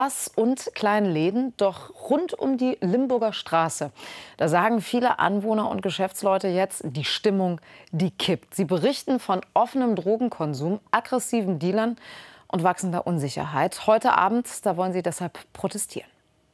Und kleinen Läden, doch rund um die Limburger Straße. Da sagen viele Anwohner und Geschäftsleute jetzt, die Stimmung, die kippt. Sie berichten von offenem Drogenkonsum, aggressiven Dealern und wachsender Unsicherheit. Heute Abend, da wollen sie deshalb protestieren.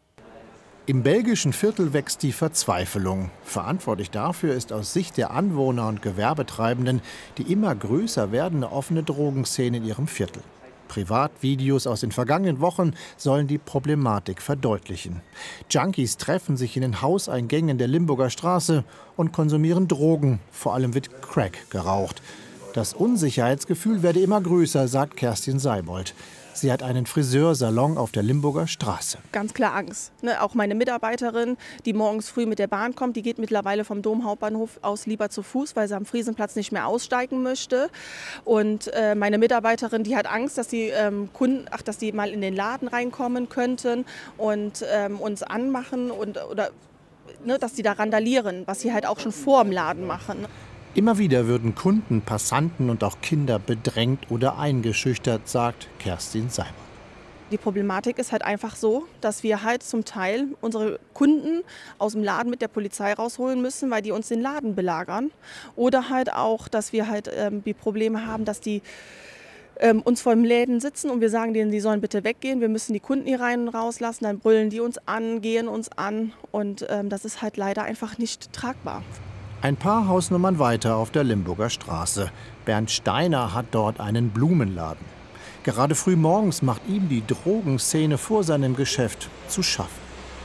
Im belgischen Viertel wächst die Verzweiflung. Verantwortlich dafür ist aus Sicht der Anwohner und Gewerbetreibenden die immer größer werdende offene Drogenszene in ihrem Viertel. Privatvideos aus den vergangenen Wochen sollen die Problematik verdeutlichen. Junkies treffen sich in den Hauseingängen der Limburger Straße und konsumieren Drogen. Vor allem wird Crack geraucht. Das Unsicherheitsgefühl werde immer größer, sagt Kerstin Seibold. Sie hat einen Friseursalon auf der Limburger Straße. Ganz klar Angst. Auch meine Mitarbeiterin, die morgens früh mit der Bahn kommt, die geht mittlerweile vom Domhauptbahnhof aus lieber zu Fuß, weil sie am Friesenplatz nicht mehr aussteigen möchte. Und meine Mitarbeiterin, die hat Angst, dass die dass die mal in den Laden reinkommen könnten und uns anmachen oder dass sie da randalieren, was sie halt auch schon vor dem Laden machen. Immer wieder würden Kunden, Passanten und auch Kinder bedrängt oder eingeschüchtert, sagt Kerstin Seibold. Die Problematik ist halt einfach so, dass wir halt zum Teil unsere Kunden aus dem Laden mit der Polizei rausholen müssen, weil die uns den Laden belagern. Oder halt auch, dass wir halt die Probleme haben, dass die uns vor den Läden sitzen und wir sagen denen, die sollen bitte weggehen. Wir müssen die Kunden hier rein und rauslassen, dann brüllen die uns an, gehen uns an. Und das ist halt leider einfach nicht tragbar. Ein paar Hausnummern weiter auf der Limburger Straße. Bernd Steiner hat dort einen Blumenladen. Gerade früh morgens macht ihm die Drogenszene vor seinem Geschäft zu schaffen.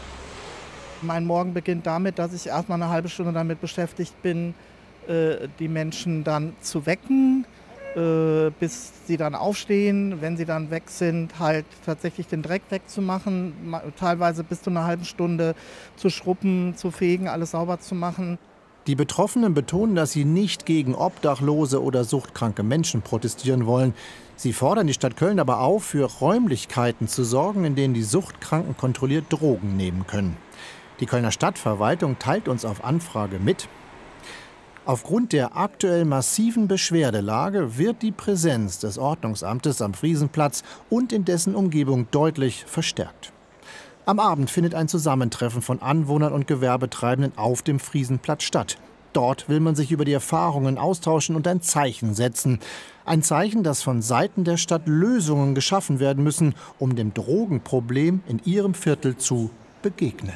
Mein Morgen beginnt damit, dass ich erst mal eine halbe Stunde damit beschäftigt bin, die Menschen dann zu wecken, bis sie dann aufstehen. Wenn sie dann weg sind, halt tatsächlich den Dreck wegzumachen, teilweise bis zu einer halben Stunde zu schrubben, zu fegen, alles sauber zu machen. Die Betroffenen betonen, dass sie nicht gegen obdachlose oder suchtkranke Menschen protestieren wollen. Sie fordern die Stadt Köln aber auf, für Räumlichkeiten zu sorgen, in denen die Suchtkranken kontrolliert Drogen nehmen können. Die Kölner Stadtverwaltung teilt uns auf Anfrage mit: Aufgrund der aktuell massiven Beschwerdelage wird die Präsenz des Ordnungsamtes am Friesenplatz und in dessen Umgebung deutlich verstärkt. Am Abend findet ein Zusammentreffen von Anwohnern und Gewerbetreibenden auf dem Friesenplatz statt. Dort will man sich über die Erfahrungen austauschen und ein Zeichen setzen. Ein Zeichen, dass von Seiten der Stadt Lösungen geschaffen werden müssen, um dem Drogenproblem in ihrem Viertel zu begegnen.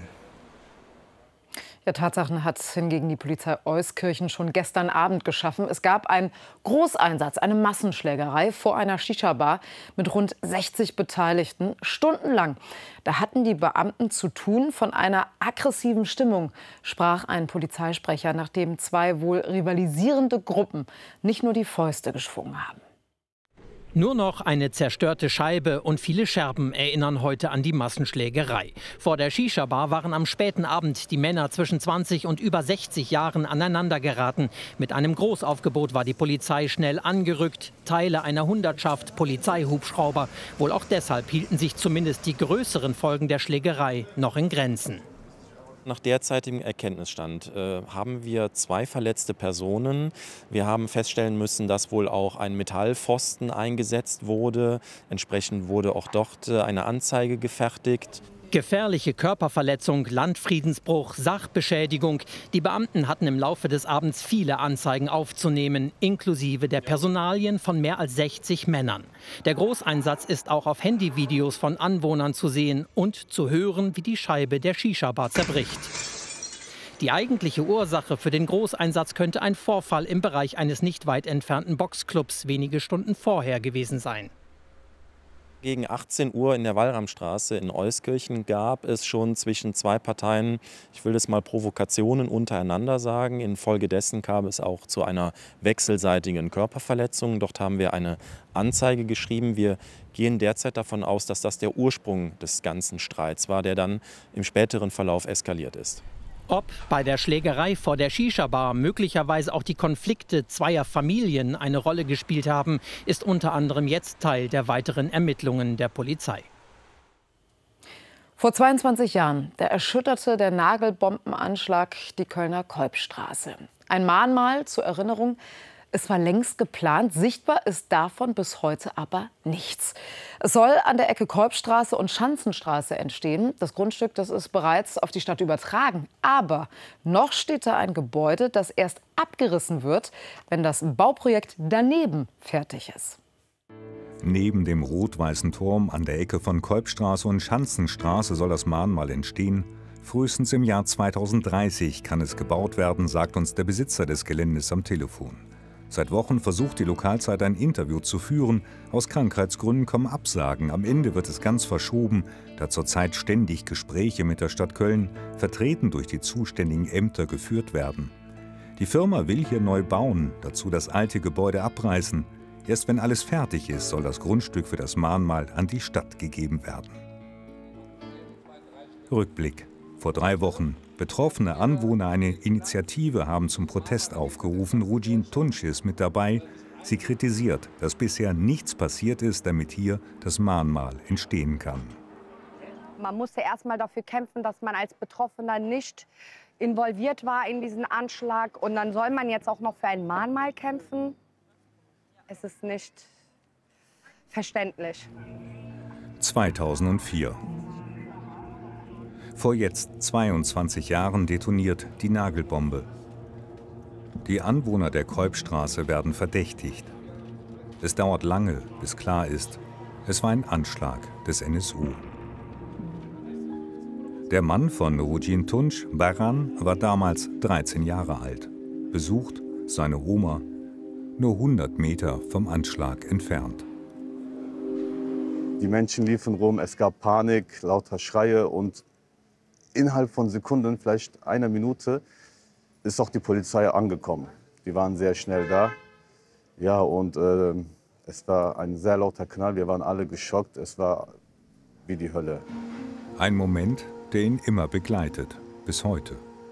Ja, Tatsachen hat hingegen die Polizei Euskirchen schon gestern Abend geschaffen. Es gab einen Großeinsatz, eine Massenschlägerei vor einer Shisha-Bar mit rund 60 Beteiligten, stundenlang. Da hatten die Beamten zu tun. Von einer aggressiven Stimmung sprach ein Polizeisprecher, nachdem zwei wohl rivalisierende Gruppen nicht nur die Fäuste geschwungen haben. Nur noch eine zerstörte Scheibe und viele Scherben erinnern heute an die Massenschlägerei. Vor der Shisha-Bar waren am späten Abend die Männer zwischen 20 und über 60 Jahren aneinandergeraten. Mit einem Großaufgebot war die Polizei schnell angerückt. Teile einer Hundertschaft Polizeihubschrauber. Wohl auch deshalb hielten sich zumindest die größeren Folgen der Schlägerei noch in Grenzen. Nach derzeitigem Erkenntnisstand haben wir 2 verletzte Personen. Wir haben feststellen müssen, dass wohl auch ein Metallpfosten eingesetzt wurde. Entsprechend wurde auch dort eine Anzeige gefertigt. Gefährliche Körperverletzung, Landfriedensbruch, Sachbeschädigung. Die Beamten hatten im Laufe des Abends viele Anzeigen aufzunehmen, inklusive der Personalien von mehr als 60 Männern. Der Großeinsatz ist auch auf Handyvideos von Anwohnern zu sehen und zu hören, wie die Scheibe der Shisha-Bar zerbricht. Die eigentliche Ursache für den Großeinsatz könnte ein Vorfall im Bereich eines nicht weit entfernten Boxclubs wenige Stunden vorher gewesen sein. Gegen 18 Uhr in der Wallramstraße in Euskirchen gab es schon zwischen 2 Parteien, ich will das mal Provokationen untereinander sagen. Infolgedessen kam es auch zu einer wechselseitigen Körperverletzung. Dort haben wir eine Anzeige geschrieben. Wir gehen derzeit davon aus, dass das der Ursprung des ganzen Streits war, der dann im späteren Verlauf eskaliert ist. Ob bei der Schlägerei vor der Shisha-Bar möglicherweise auch die Konflikte zweier Familien eine Rolle gespielt haben, ist unter anderem jetzt Teil der weiteren Ermittlungen der Polizei. Vor 22 Jahren, da erschütterte der Nagelbombenanschlag die Kölner Kolbstraße. Ein Mahnmal zur Erinnerung, Es war längst geplant, sichtbar ist davon bis heute aber nichts. Es soll an der Ecke Kolbstraße und Schanzenstraße entstehen. Das Grundstück, das ist bereits auf die Stadt übertragen. Aber noch steht da ein Gebäude, das erst abgerissen wird, wenn das Bauprojekt daneben fertig ist. Neben dem rot-weißen Turm an der Ecke von Kolbstraße und Schanzenstraße soll das Mahnmal entstehen. Frühestens im Jahr 2030 kann es gebaut werden, sagt uns der Besitzer des Geländes am Telefon. Seit Wochen versucht die Lokalzeit ein Interview zu führen. Aus Krankheitsgründen kommen Absagen. Am Ende wird es ganz verschoben, da zurzeit ständig Gespräche mit der Stadt Köln, vertreten durch die zuständigen Ämter, geführt werden. Die Firma will hier neu bauen, dazu das alte Gebäude abreißen. Erst wenn alles fertig ist, soll das Grundstück für das Mahnmal an die Stadt gegeben werden. Rückblick. Vor 3 Wochen. Betroffene Anwohner einer Initiative haben zum Protest aufgerufen. Rujin Tunç ist mit dabei. Sie kritisiert, dass bisher nichts passiert ist, damit hier das Mahnmal entstehen kann. Man musste erst mal dafür kämpfen, dass man als Betroffener nicht involviert war in diesen Anschlag. Und dann soll man jetzt auch noch für ein Mahnmal kämpfen. Es ist nicht verständlich. 2004. Vor jetzt 22 Jahren detoniert die Nagelbombe. Die Anwohner der Kolbstraße werden verdächtigt. Es dauert lange, bis klar ist, es war ein Anschlag des NSU. Der Mann von Rujin Tunç, Baran, war damals 13 Jahre alt. Besucht seine Oma, nur 100 Meter vom Anschlag entfernt. Die Menschen liefen rum, es gab Panik, lauter Schreie und innerhalb von Sekunden, vielleicht einer Minute, ist auch die Polizei angekommen. Die waren sehr schnell da. Ja, und es war ein sehr lauter Knall, wir waren alle geschockt, es war wie die Hölle. Ein Moment, der ihn immer begleitet, bis heute.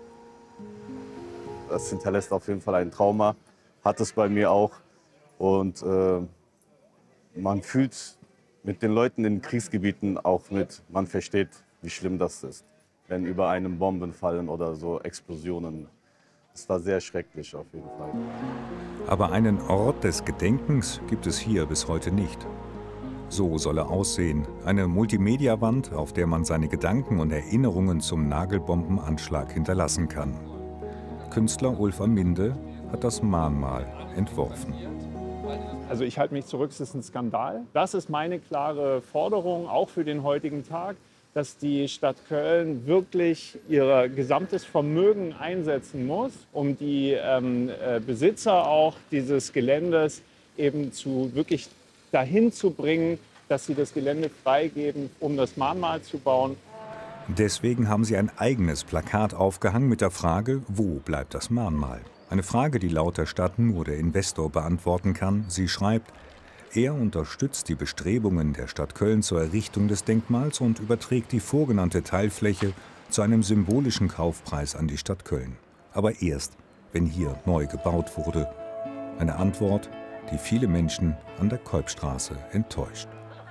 Das hinterlässt auf jeden Fall ein Trauma. Hat es bei mir auch. Und man fühlt mit den Leuten in Kriegsgebieten auch mit, man versteht, wie schlimm das ist, wenn über einem Bomben fallen oder so Explosionen. Es war sehr schrecklich auf jeden Fall. Aber einen Ort des Gedenkens gibt es hier bis heute nicht. So soll er aussehen, eine Multimedia-Wand, auf der man seine Gedanken und Erinnerungen zum Nagelbombenanschlag hinterlassen kann. Künstler Ulf Aminde hat das Mahnmal entworfen. Also ich halte mich zurück, es ist ein Skandal. Das ist meine klare Forderung, auch für den heutigen Tag, dass die Stadt Köln wirklich ihr gesamtes Vermögen einsetzen muss, um die Besitzer auch dieses Geländes eben wirklich dahin zu bringen, dass sie das Gelände freigeben, um das Mahnmal zu bauen. Deswegen haben sie ein eigenes Plakat aufgehangen mit der Frage, wo bleibt das Mahnmal? Eine Frage, die laut der Stadt nur der Investor beantworten kann. Sie schreibt, er unterstützt die Bestrebungen der Stadt Köln zur Errichtung des Denkmals und überträgt die vorgenannte Teilfläche zu einem symbolischen Kaufpreis an die Stadt Köln. Aber erst, wenn hier neu gebaut wurde. Eine Antwort, die viele Menschen an der Kolbstraße enttäuscht.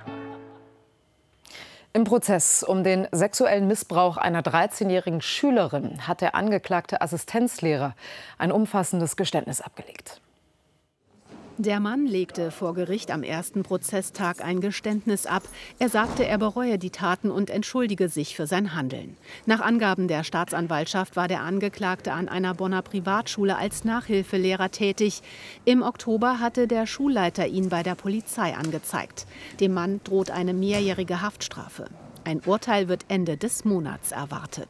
Im Prozess um den sexuellen Missbrauch einer 13-jährigen Schülerin hat der angeklagte Assistenzlehrer ein umfassendes Geständnis abgelegt. Der Mann legte vor Gericht am ersten Prozesstag ein Geständnis ab. Er sagte, er bereue die Taten und entschuldige sich für sein Handeln. Nach Angaben der Staatsanwaltschaft war der Angeklagte an einer Bonner Privatschule als Nachhilfelehrer tätig. Im Oktober hatte der Schulleiter ihn bei der Polizei angezeigt. Dem Mann droht eine mehrjährige Haftstrafe. Ein Urteil wird Ende des Monats erwartet.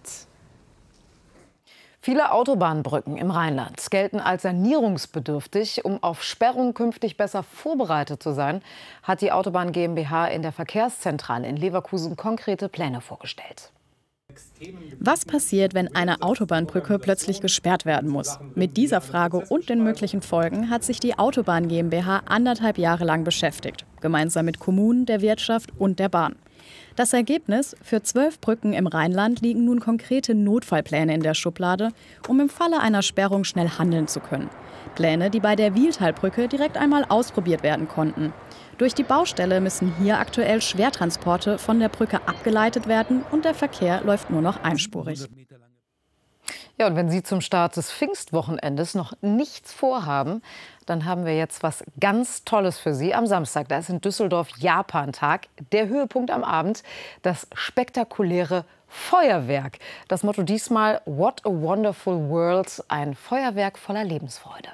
Viele Autobahnbrücken im Rheinland gelten als sanierungsbedürftig. Um auf Sperrungen künftig besser vorbereitet zu sein, hat die Autobahn GmbH in der Verkehrszentrale in Leverkusen konkrete Pläne vorgestellt. Was passiert, wenn eine Autobahnbrücke plötzlich gesperrt werden muss? Mit dieser Frage und den möglichen Folgen hat sich die Autobahn GmbH 1,5 Jahre lang beschäftigt, gemeinsam mit Kommunen, der Wirtschaft und der Bahn. Das Ergebnis: Für 12 Brücken im Rheinland liegen nun konkrete Notfallpläne in der Schublade, um im Falle einer Sperrung schnell handeln zu können. Pläne, die bei der Wiehltalbrücke direkt einmal ausprobiert werden konnten. Durch die Baustelle müssen hier aktuell Schwertransporte von der Brücke abgeleitet werden und der Verkehr läuft nur noch einspurig. Ja, und wenn Sie zum Start des Pfingstwochenendes noch nichts vorhaben, dann haben wir jetzt was ganz Tolles für Sie am Samstag. Da ist in Düsseldorf Japan-Tag. Der Höhepunkt am Abend, das spektakuläre Feuerwerk. Das Motto diesmal: What a wonderful world, ein Feuerwerk voller Lebensfreude.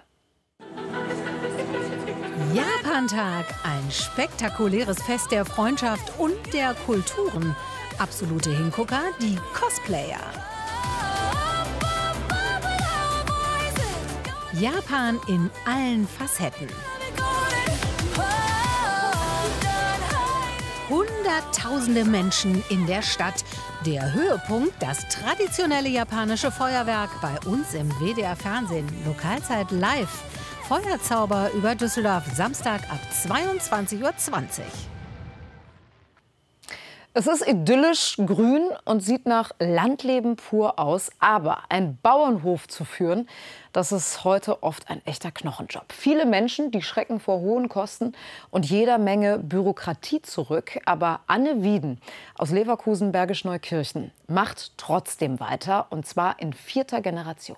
Japan-Tag, ein spektakuläres Fest der Freundschaft und der Kulturen. Absolute Hingucker, die Cosplayer. Japan in allen Facetten. Hunderttausende Menschen in der Stadt. Der Höhepunkt, das traditionelle japanische Feuerwerk bei uns im WDR Fernsehen. Lokalzeit live. Feuerzauber über Düsseldorf, Samstag ab 22:20 Uhr. Es ist idyllisch, grün und sieht nach Landleben pur aus. Aber ein Bauernhof zu führen, das ist heute oft ein echter Knochenjob. Viele Menschen, die schrecken vor hohen Kosten und jeder Menge Bürokratie zurück. Aber Anne Wieden aus Leverkusen-Bergisch-Neukirchen macht trotzdem weiter, und zwar in 4. Generation.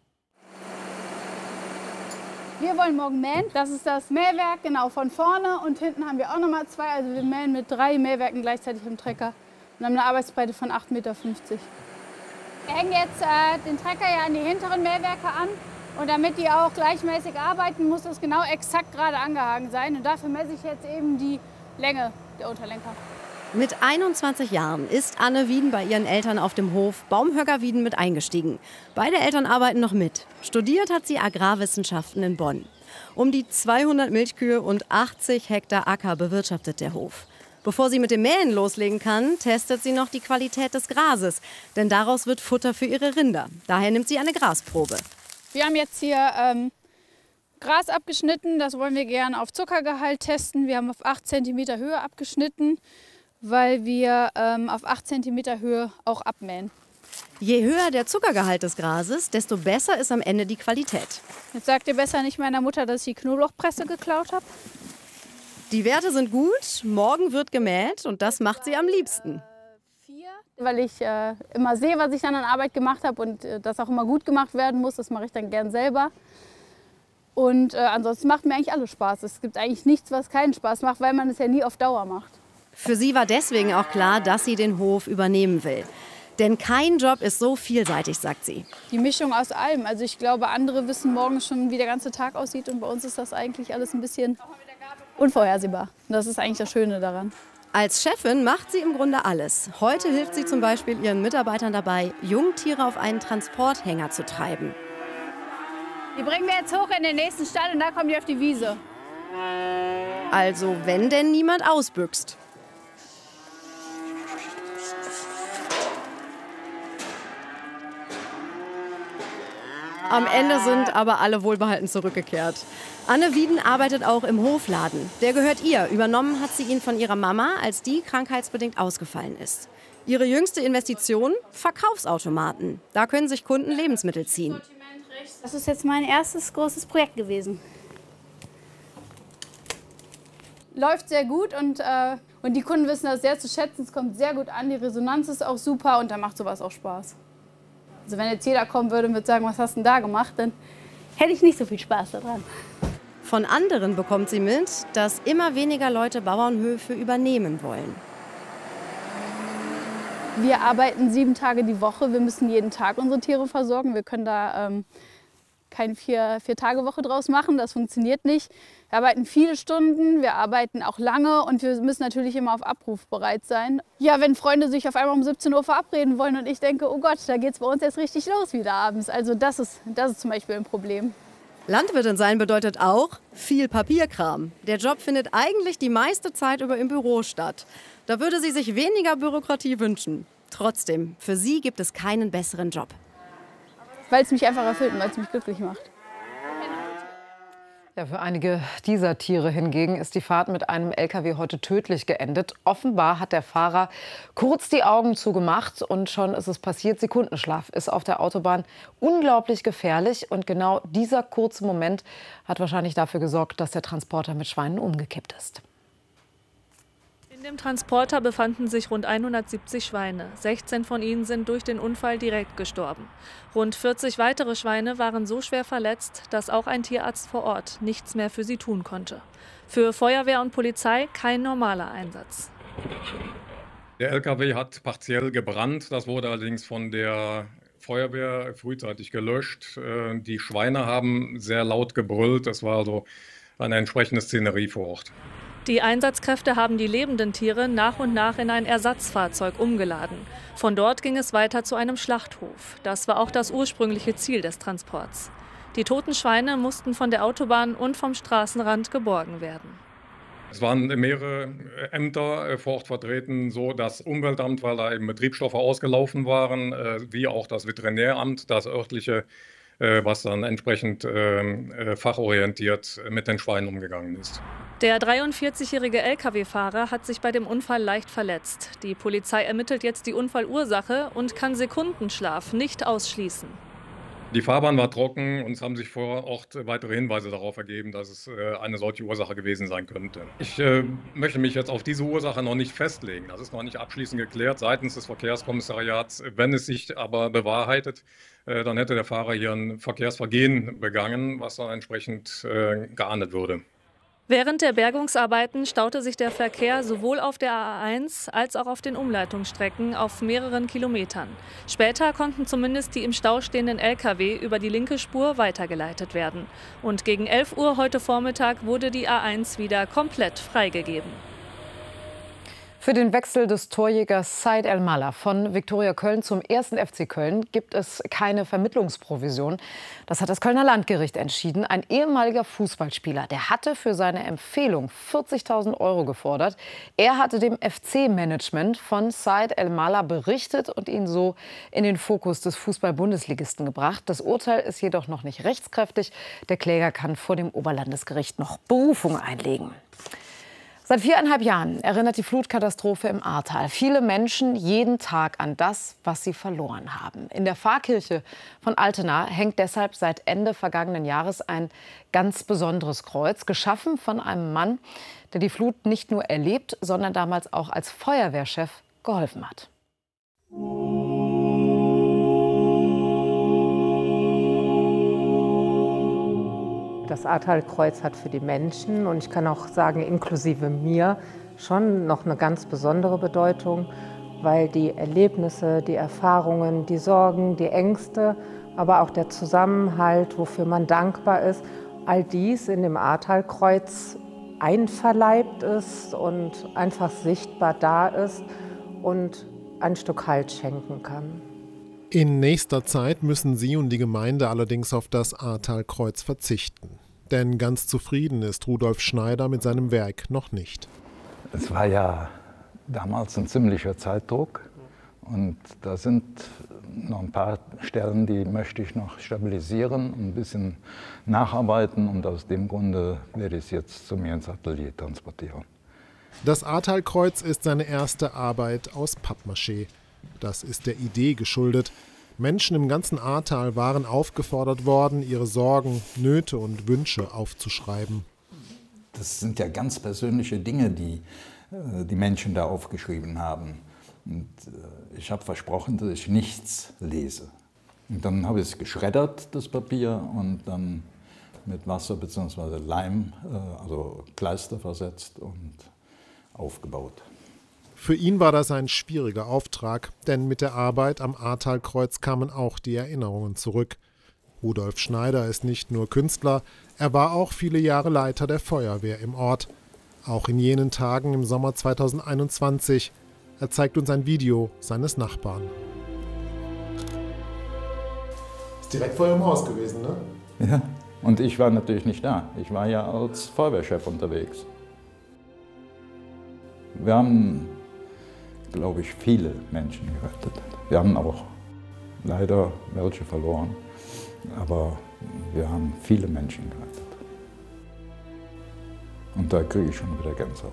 Wir wollen morgen mähen. Das ist das Mähwerk, genau, von vorne. Und hinten haben wir auch noch mal 2. Also wir mähen mit 3 Mähwerken gleichzeitig im Trecker und haben eine Arbeitsbreite von 8,50 Meter. Wir hängen jetzt den Trecker ja an die hinteren Mähwerke an. Und damit die auch gleichmäßig arbeiten, muss das genau exakt gerade angehangen sein. Und dafür messe ich jetzt eben die Länge der Unterlenker. Mit 21 Jahren ist Anne Wieden bei ihren Eltern auf dem Hof Baumhöcker Wieden mit eingestiegen. Beide Eltern arbeiten noch mit. Studiert hat sie Agrarwissenschaften in Bonn. Um die 200 Milchkühe und 80 Hektar Acker bewirtschaftet der Hof. Bevor sie mit dem Mähen loslegen kann, testet sie noch die Qualität des Grases. Denn daraus wird Futter für ihre Rinder. Daher nimmt sie eine Grasprobe. Wir haben jetzt hier Gras abgeschnitten. Das wollen wir gerne auf Zuckergehalt testen. Wir haben auf 8 cm Höhe abgeschnitten, weil wir auf 8 cm Höhe auch abmähen. Je höher der Zuckergehalt des Grases, desto besser ist am Ende die Qualität. Jetzt sagt ihr besser nicht meiner Mutter, dass ich die Knoblauchpresse geklaut habe. Die Werte sind gut, morgen wird gemäht und das macht sie am liebsten. Weil ich immer sehe, was ich dann an Arbeit gemacht habe und das auch immer gut gemacht werden muss. Das mache ich dann gern selber. Und ansonsten macht mir eigentlich alles Spaß. Es gibt eigentlich nichts, was keinen Spaß macht, weil man es ja nie auf Dauer macht. Für sie war deswegen auch klar, dass sie den Hof übernehmen will. Denn kein Job ist so vielseitig, sagt sie. Die Mischung aus allem. Also ich glaube, andere wissen morgens schon, wie der ganze Tag aussieht. Und bei uns ist das eigentlich alles ein bisschen unvorhersehbar. Und das ist eigentlich das Schöne daran. Als Chefin macht sie im Grunde alles. Heute hilft sie zum Beispiel ihren Mitarbeitern dabei, Jungtiere auf einen Transporthänger zu treiben. Die bringen wir jetzt hoch in den nächsten Stall und da kommen die auf die Wiese. Also wenn denn niemand ausbüchst. Am Ende sind aber alle wohlbehalten zurückgekehrt. Anne Wieden arbeitet auch im Hofladen. Der gehört ihr. Übernommen hat sie ihn von ihrer Mama, als die krankheitsbedingt ausgefallen ist. Ihre jüngste Investition? Verkaufsautomaten. Da können sich Kunden Lebensmittel ziehen. Das ist jetzt mein erstes großes Projekt gewesen. Läuft sehr gut und die Kunden wissen das sehr zu schätzen. Es kommt sehr gut an, die Resonanz ist auch super und da macht sowas auch Spaß. Also wenn jetzt jeder kommen würde und würde sagen, was hast du denn da gemacht, dann hätte ich nicht so viel Spaß daran. Von anderen bekommt sie mit, dass immer weniger Leute Bauernhöfe übernehmen wollen. Wir arbeiten 7 Tage die Woche. Wir müssen jeden Tag unsere Tiere versorgen. Wir können da keine 4-Tage-Woche draus machen. Das funktioniert nicht. Wir arbeiten viele Stunden, wir arbeiten auch lange und wir müssen natürlich immer auf Abruf bereit sein. Ja, wenn Freunde sich auf einmal um 17 Uhr verabreden wollen und ich denke, oh Gott, da geht es bei uns jetzt richtig los wieder abends. Also das ist zum Beispiel ein Problem. Landwirtin sein bedeutet auch viel Papierkram. Der Job findet eigentlich die meiste Zeit über im Büro statt. Da würde sie sich weniger Bürokratie wünschen. Trotzdem, für sie gibt es keinen besseren Job. Weil es mich einfach erfüllt und weil es mich glücklich macht. Ja, für einige dieser Tiere hingegen ist die Fahrt mit einem LKW heute tödlich geendet. Offenbar hat der Fahrer kurz die Augen zugemacht und schon ist es passiert. Sekundenschlaf ist auf der Autobahn unglaublich gefährlich. Und genau dieser kurze Moment hat wahrscheinlich dafür gesorgt, dass der Transporter mit Schweinen umgekippt ist. In dem Transporter befanden sich rund 170 Schweine. 16 von ihnen sind durch den Unfall direkt gestorben. Rund 40 weitere Schweine waren so schwer verletzt, dass auch ein Tierarzt vor Ort nichts mehr für sie tun konnte. Für Feuerwehr und Polizei kein normaler Einsatz. Der LKW hat partiell gebrannt. Das wurde allerdings von der Feuerwehr frühzeitig gelöscht. Die Schweine haben sehr laut gebrüllt. Es war also eine entsprechende Szenerie vor Ort. Die Einsatzkräfte haben die lebenden Tiere nach und nach in ein Ersatzfahrzeug umgeladen. Von dort ging es weiter zu einem Schlachthof. Das war auch das ursprüngliche Ziel des Transports. Die toten Schweine mussten von der Autobahn und vom Straßenrand geborgen werden. Es waren mehrere Ämter vor Ort vertreten, so das Umweltamt, weil da eben Betriebsstoffe ausgelaufen waren, wie auch das Veterinäramt, das örtliche, was dann entsprechend fachorientiert mit den Schweinen umgegangen ist. Der 43-jährige Lkw-Fahrer hat sich bei dem Unfall leicht verletzt. Die Polizei ermittelt jetzt die Unfallursache und kann Sekundenschlaf nicht ausschließen. Die Fahrbahn war trocken und es haben sich vor Ort weitere Hinweise darauf ergeben, dass es eine solche Ursache gewesen sein könnte. Ich möchte mich jetzt auf diese Ursache noch nicht festlegen. Das ist noch nicht abschließend geklärt seitens des Verkehrskommissariats. Wenn es sich aber bewahrheitet, dann hätte der Fahrer hier ein Verkehrsvergehen begangen, was dann entsprechend geahndet würde. Während der Bergungsarbeiten staute sich der Verkehr sowohl auf der A1 als auch auf den Umleitungsstrecken auf mehreren Kilometern. Später konnten zumindest die im Stau stehenden Lkw über die linke Spur weitergeleitet werden. Und gegen 11 Uhr heute Vormittag wurde die A1 wieder komplett freigegeben. Für den Wechsel des Torjägers Said El-Mallah von Viktoria Köln zum 1. FC Köln gibt es keine Vermittlungsprovision. Das hat das Kölner Landgericht entschieden. Ein ehemaliger Fußballspieler, der hatte für seine Empfehlung 40.000 € gefordert. Er hatte dem FC-Management von Said El-Mallah berichtet und ihn so in den Fokus des Fußball-Bundesligisten gebracht. Das Urteil ist jedoch noch nicht rechtskräftig. Der Kläger kann vor dem Oberlandesgericht noch Berufung einlegen. Seit 4,5 Jahren erinnert die Flutkatastrophe im Ahrtal viele Menschen jeden Tag an das, was sie verloren haben. In der Pfarrkirche von Altena hängt deshalb seit Ende vergangenen Jahres ein ganz besonderes Kreuz, geschaffen von einem Mann, der die Flut nicht nur erlebt, sondern damals auch als Feuerwehrchef geholfen hat. Das Ahrtal-Kreuz hat für die Menschen, und ich kann auch sagen, inklusive mir, schon noch eine ganz besondere Bedeutung, weil die Erlebnisse, die Erfahrungen, die Sorgen, die Ängste, aber auch der Zusammenhalt, wofür man dankbar ist, all dies in dem Ahrtal-Kreuz einverleibt ist und einfach sichtbar da ist und ein Stück Halt schenken kann. In nächster Zeit müssen Sie und die Gemeinde allerdings auf das Ahrtal-Kreuz verzichten. Denn ganz zufrieden ist Rudolf Schneider mit seinem Werk noch nicht. Es war ja damals ein ziemlicher Zeitdruck und da sind noch ein paar Stellen, die möchte ich noch stabilisieren, ein bisschen nacharbeiten, und aus dem Grunde werde ich es jetzt zu mir ins Atelier transportieren. Das Ahrtal-Kreuz ist seine erste Arbeit aus Pappmaché. Das ist der Idee geschuldet. Menschen im ganzen Ahrtal waren aufgefordert worden, ihre Sorgen, Nöte und Wünsche aufzuschreiben. Das sind ja ganz persönliche Dinge, die die Menschen da aufgeschrieben haben. Und ich habe versprochen, dass ich nichts lese. Und dann habe ich es geschreddert, das Papier, und dann mit Wasser bzw. Leim, also Kleister versetzt und aufgebaut. Für ihn war das ein schwieriger Auftrag, denn mit der Arbeit am Ahrtal-Kreuz kamen auch die Erinnerungen zurück. Rudolf Schneider ist nicht nur Künstler, er war auch viele Jahre Leiter der Feuerwehr im Ort. Auch in jenen Tagen im Sommer 2021. Er zeigt uns ein Video seines Nachbarn. Ist direkt vor Ihrem Haus gewesen, ne? Ja, und ich war natürlich nicht da. Ich war ja als Feuerwehrchef unterwegs. Wir haben, glaube ich, viele Menschen gerettet. Wir haben auch leider welche verloren, aber wir haben viele Menschen gerettet. Und da kriege ich schon wieder Gänsehaut.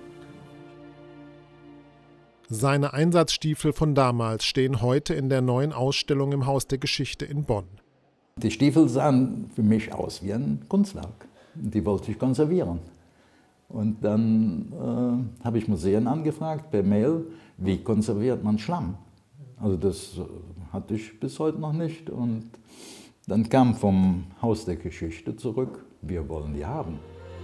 Seine Einsatzstiefel von damals stehen heute in der neuen Ausstellung im Haus der Geschichte in Bonn. Die Stiefel sahen für mich aus wie ein Kunstwerk. Die wollte ich konservieren. Und dann habe ich Museen angefragt per Mail, wie konserviert man Schlamm? Also das hatte ich bis heute noch nicht. Und dann kam vom Haus der Geschichte zurück, wir wollen die haben.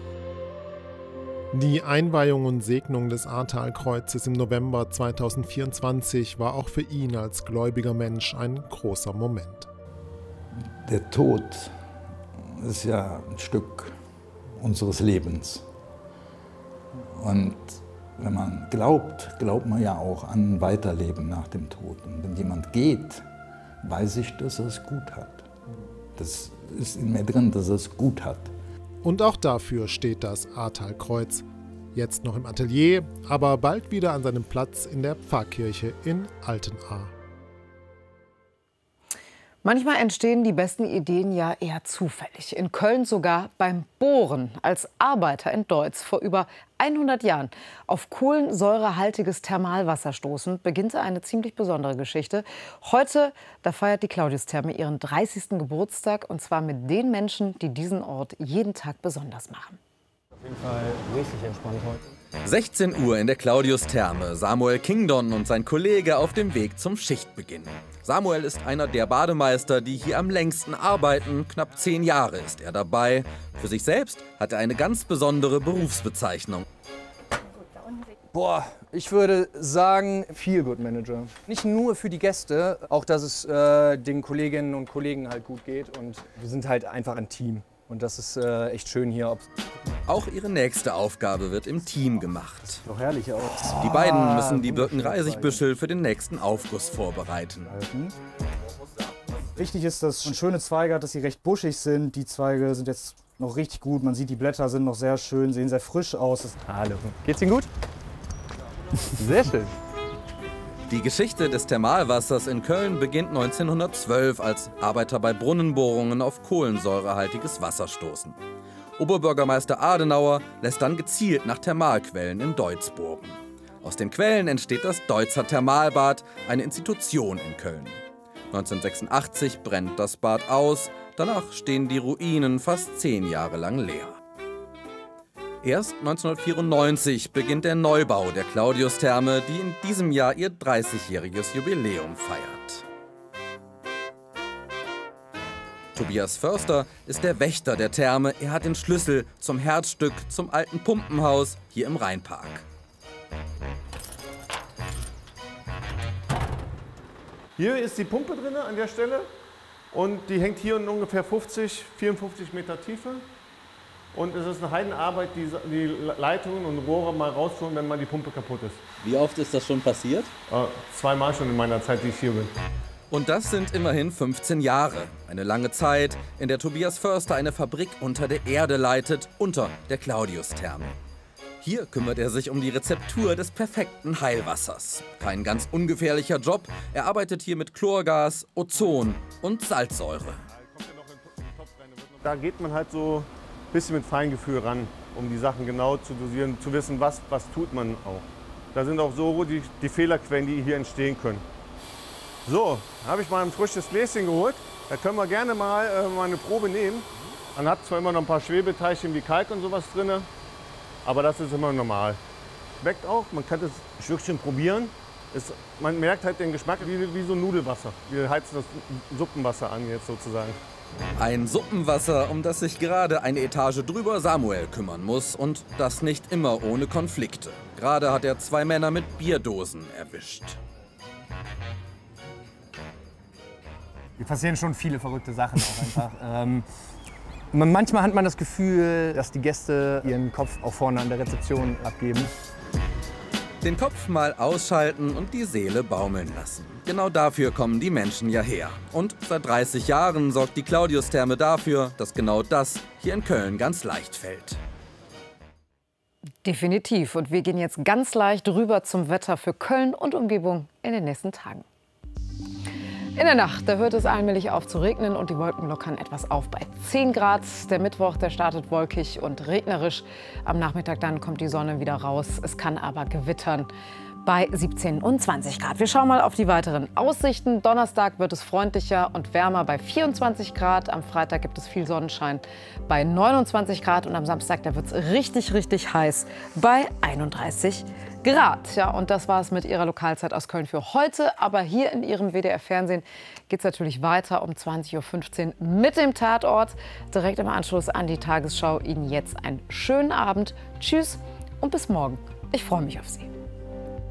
Die Einweihung und Segnung des Ahrtalkreuzes im November 2024 war auch für ihn als gläubiger Mensch ein großer Moment. Der Tod ist ja ein Stück unseres Lebens. Und wenn man glaubt, glaubt man ja auch an ein Weiterleben nach dem Tod. Und wenn jemand geht, weiß ich, dass er es gut hat. Das ist in mir drin, dass er es gut hat. Und auch dafür steht das Ahrtalkreuz. Jetzt noch im Atelier, aber bald wieder an seinem Platz in der Pfarrkirche in Altenahr. Manchmal entstehen die besten Ideen ja eher zufällig. In Köln sogar beim Bohren. Als Arbeiter in Deutz vor über 100 Jahren auf kohlensäurehaltiges Thermalwasser stoßen, beginnt eine ziemlich besondere Geschichte. Heute, da feiert die Claudius-Therme ihren 30. Geburtstag. Und zwar mit den Menschen, die diesen Ort jeden Tag besonders machen. Auf jeden Fall richtig entspannt heute. 16 Uhr in der Claudius-Therme. Samuel Kingdon und sein Kollege auf dem Weg zum Schichtbeginn. Samuel ist einer der Bademeister, die hier am längsten arbeiten. Knapp 10 Jahre ist er dabei. Für sich selbst hat er eine ganz besondere Berufsbezeichnung. Boah, ich würde sagen Feel-Good-Manager. Nicht nur für die Gäste, auch dass es den Kolleginnen und Kollegen halt gut geht. Und wir sind halt einfach ein Team. Und das ist echt schön hier. Auch ihre nächste Aufgabe wird im Team gemacht. Sieht doch herrlich aus. Die beiden müssen die Birkenreisigbüschel für den nächsten Aufguss vorbereiten. Wichtig ist, dass man schöne Zweige hat, dass sie recht buschig sind. Die Zweige sind jetzt noch richtig gut. Man sieht, die Blätter sind noch sehr schön, sehen sehr frisch aus. Hallo. Geht's Ihnen gut? Sehr schön. Die Geschichte des Thermalwassers in Köln beginnt 1912, als Arbeiter bei Brunnenbohrungen auf kohlensäurehaltiges Wasser stoßen. Oberbürgermeister Adenauer lässt dann gezielt nach Thermalquellen in Deutz bohren. Aus den Quellen entsteht das Deutzer Thermalbad, eine Institution in Köln. 1986 brennt das Bad aus, danach stehen die Ruinen fast 10 Jahre lang leer. Erst 1994 beginnt der Neubau der Claudius-Therme, die in diesem Jahr ihr 30-jähriges Jubiläum feiert. Tobias Förster ist der Wächter der Therme. Er hat den Schlüssel zum Herzstück, zum alten Pumpenhaus hier im Rheinpark. Hier ist die Pumpe drin an der Stelle und die hängt hier in ungefähr 54 Meter Tiefe. Und es ist eine Heidenarbeit, die Leitungen und Rohre mal rausholen, wenn mal die Pumpe kaputt ist. Wie oft ist das schon passiert? 2-mal schon in meiner Zeit, die ich hier bin. Und das sind immerhin 15 Jahre. Eine lange Zeit, in der Tobias Förster eine Fabrik unter der Erde leitet, unter der Claudius-Therme. Hier kümmert er sich um die Rezeptur des perfekten Heilwassers. Kein ganz ungefährlicher Job. Er arbeitet hier mit Chlorgas, Ozon und Salzsäure. Da geht man halt so ein bisschen mit Feingefühl ran, um die Sachen genau zu dosieren, zu wissen, was tut man auch. Da sind auch so die Fehlerquellen, die hier entstehen können. So, habe ich mal ein frisches Gläschen geholt. Da können wir gerne mal eine Probe nehmen. Man hat zwar immer noch ein paar Schwebeteilchen wie Kalk und sowas drin, aber das ist immer normal. Schmeckt auch, man kann das ein Stückchen probieren. Man merkt halt den Geschmack wie so Nudelwasser. Wir heizen das Suppenwasser an jetzt sozusagen. Ein Suppenwasser, um das sich gerade eine Etage drüber Samuel kümmern muss. Und das nicht immer ohne Konflikte. Gerade hat er 2 Männer mit Bierdosen erwischt. Hier passieren schon viele verrückte Sachen auch einfach. Manchmal hat man das Gefühl, dass die Gäste ihren Kopf auch vorne an der Rezeption abgeben. Den Kopf mal ausschalten und die Seele baumeln lassen. Genau dafür kommen die Menschen ja her. Und seit 30 Jahren sorgt die Claudius-Therme dafür, dass genau das hier in Köln ganz leicht fällt. Definitiv. Und wir gehen jetzt ganz leicht rüber zum Wetter für Köln und Umgebung in den nächsten Tagen. In der Nacht, da hört es allmählich auf zu regnen und die Wolken lockern etwas auf bei 10 Grad. Der Mittwoch, der startet wolkig und regnerisch. Am Nachmittag dann kommt die Sonne wieder raus. Es kann aber gewittern. bei 17 und 20 Grad. Wir schauen mal auf die weiteren Aussichten. Donnerstag wird es freundlicher und wärmer bei 24 Grad. Am Freitag gibt es viel Sonnenschein bei 29 Grad. Und am Samstag, da wird es richtig, richtig heiß bei 31 Grad. Ja, und das war es mit Ihrer Lokalzeit aus Köln für heute. Aber hier in Ihrem WDR-Fernsehen geht es natürlich weiter um 20:15 Uhr mit dem Tatort. Direkt im Anschluss an die Tagesschau. Ihnen jetzt einen schönen Abend. Tschüss und bis morgen. Ich freue mich auf Sie.